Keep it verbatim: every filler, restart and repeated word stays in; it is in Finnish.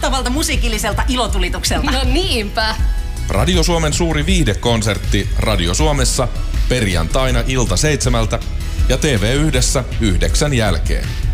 mahtavalta musiikilliselta ilotulitukselta. No niinpä. Radio Suomen suuri viihdekonsertti Radio Suomessa perjantaina ilta seitsemältä ja T V yhdessä yhdeksän jälkeen.